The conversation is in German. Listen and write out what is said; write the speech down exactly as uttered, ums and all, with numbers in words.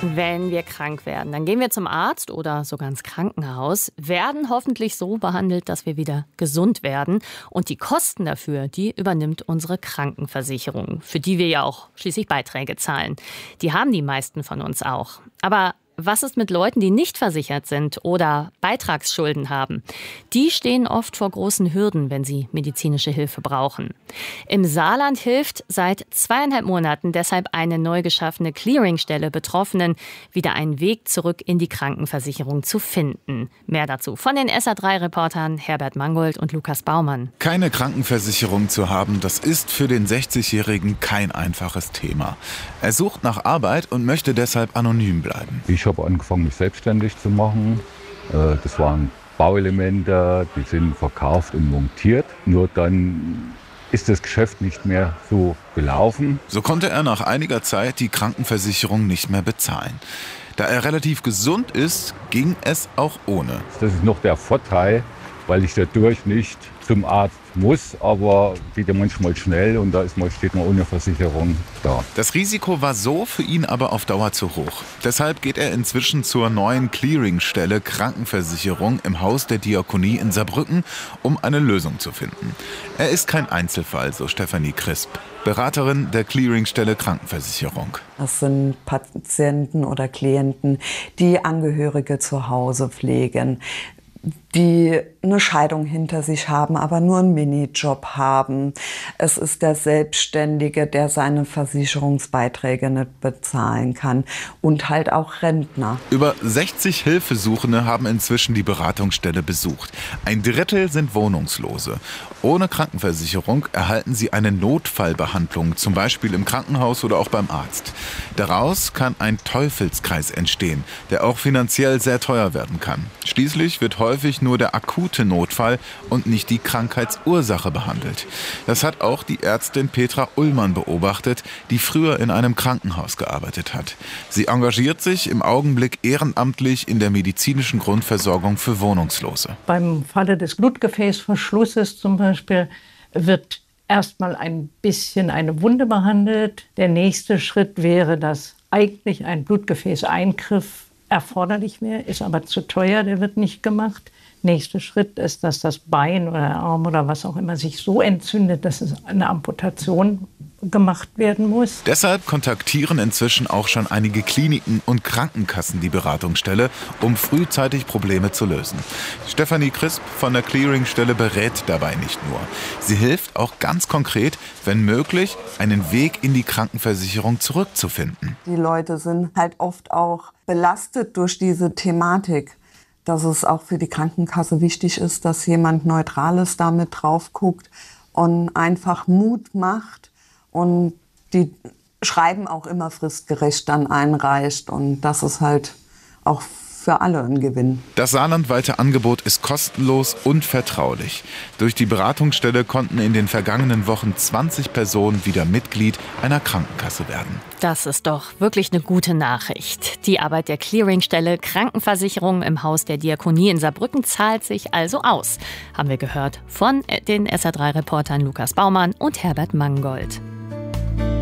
Wenn wir krank werden, dann gehen wir zum Arzt oder sogar ins Krankenhaus, werden hoffentlich so behandelt, dass wir wieder gesund werden. Und die Kosten dafür, die übernimmt unsere Krankenversicherung, für die wir ja auch schließlich Beiträge zahlen. Die haben die meisten von uns auch. Aber was ist mit Leuten, die nicht versichert sind oder Beitragsschulden haben? Die stehen oft vor großen Hürden, wenn sie medizinische Hilfe brauchen. Im Saarland hilft seit zweieinhalb Monaten deshalb eine neu geschaffene Clearingstelle Betroffenen, wieder einen Weg zurück in die Krankenversicherung zu finden. Mehr dazu von den S A drei Reportern Herbert Mangold und Lukas Baumann. Keine Krankenversicherung zu haben, das ist für den sechzigjährigen kein einfaches Thema. Er sucht nach Arbeit und möchte deshalb anonym bleiben. Ich habe angefangen, mich selbstständig zu machen. Das waren Bauelemente, die sind verkauft und montiert. Nur dann ist das Geschäft nicht mehr so gelaufen. So konnte er nach einiger Zeit die Krankenversicherung nicht mehr bezahlen. Da er relativ gesund ist, ging es auch ohne. Das ist noch der Vorteil, weil ich dadurch nicht zum Arzt muss, aber geht ja manchmal schnell und da ist man, steht man ohne Versicherung da. Das Risiko war so für ihn aber auf Dauer zu hoch. Deshalb geht er inzwischen zur neuen Clearingstelle Krankenversicherung im Haus der Diakonie in Saarbrücken, um eine Lösung zu finden. Er ist kein Einzelfall, so Stefanie Crisp, Beraterin der Clearingstelle Krankenversicherung. Das sind Patienten oder Klienten, die Angehörige zu Hause pflegen, die eine Scheidung hinter sich haben, aber nur einen Minijob haben. Es ist der Selbstständige, der seine Versicherungsbeiträge nicht bezahlen kann und halt auch Rentner. Über sechzig Hilfesuchende haben inzwischen die Beratungsstelle besucht. Ein Drittel sind Wohnungslose. Ohne Krankenversicherung erhalten sie eine Notfallbehandlung, zum Beispiel im Krankenhaus oder auch beim Arzt. Daraus kann ein Teufelskreis entstehen, der auch finanziell sehr teuer werden kann. Schließlich wird häufig nur der akute Notfall und nicht die Krankheitsursache behandelt. Das hat auch die Ärztin Petra Ullmann beobachtet, die früher in einem Krankenhaus gearbeitet hat. Sie engagiert sich im Augenblick ehrenamtlich in der medizinischen Grundversorgung für Wohnungslose. Beim Falle des Blutgefäßverschlusses zum Beispiel wird erstmal ein bisschen eine Wunde behandelt. Der nächste Schritt wäre, dass eigentlich ein Blutgefäßeingriff erforderlich wäre, ist aber zu teuer, der wird nicht gemacht. Nächster Schritt ist, dass das Bein oder der Arm oder was auch immer sich so entzündet, dass es eine Amputation gemacht werden muss. Deshalb kontaktieren inzwischen auch schon einige Kliniken und Krankenkassen die Beratungsstelle, um frühzeitig Probleme zu lösen. Stefanie Crisp von der Clearingstelle berät dabei nicht nur. Sie hilft auch ganz konkret, wenn möglich, einen Weg in die Krankenversicherung zurückzufinden. Die Leute sind halt oft auch belastet durch diese Thematik, dass es auch für die Krankenkasse wichtig ist, dass jemand Neutrales damit drauf guckt und einfach Mut macht. Und die Schreiben auch immer fristgerecht dann einreicht. Und das ist halt auch für alle ein Gewinn. Das saarlandweite Angebot ist kostenlos und vertraulich. Durch die Beratungsstelle konnten in den vergangenen Wochen zwanzig Personen wieder Mitglied einer Krankenkasse werden. Das ist doch wirklich eine gute Nachricht. Die Arbeit der Clearingstelle Krankenversicherung im Haus der Diakonie in Saarbrücken zahlt sich also aus. Haben wir gehört von den S A drei Reportern Lukas Baumann und Herbert Mangold.